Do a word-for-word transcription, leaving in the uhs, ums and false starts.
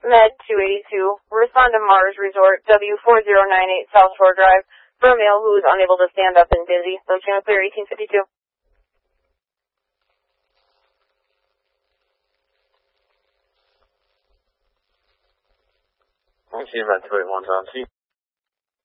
Med two eighty-two, respond to Mars Resort, W four zero nine eight South Shore Drive, for a male who is unable to stand up and dizzy. So channel clear eighteen fifty-two. One's Med two eighty-one's on scene.